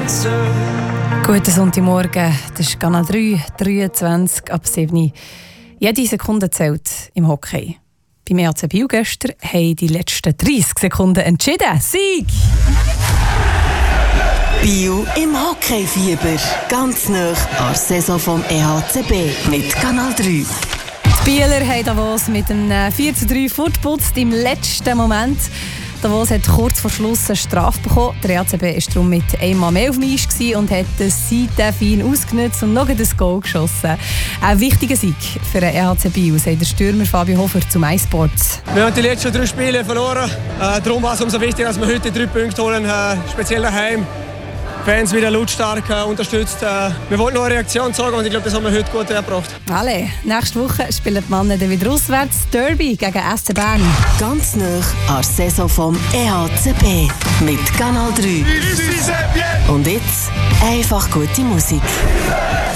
Guten Sonntagmorgen, das ist Kanal 3, 23 ab 7. Jede Sekunde zählt im Hockey. Beim EHC Biel gestern haben die letzten 30 Sekunden entschieden. Sieg! Biel im Hockeyfieber. Ganz nah an der Saison vom EHCB mit Kanal 3. Die Bieler haben Davos mit einem 4:3 fortgeputzt im letzten Moment. Davos hat kurz vor Schluss eine Strafe bekommen. Der EHCB war darum mit einmal mehr auf dem Eis und hat den Seitenfein ausgenutzt und noch ein Goal geschossen. Ein wichtiger Sieg für den EHC Biel, sagt der Stürmer Fabio Hofer zum iSports. Wir haben die letzten 3 Spiele verloren. Darum war es umso wichtiger, dass wir heute 3 Punkte holen, speziell daheim. Fans wieder lautstark unterstützt. Wir wollten noch eine Reaktion zeigen und ich glaube, das haben wir heute gut erbracht. Alle, nächste Woche spielen die Männer dann wieder auswärts Derby gegen SC Bern. Ganz nah an der Saison vom EHCB mit Kanal 3. Und jetzt einfach gute Musik.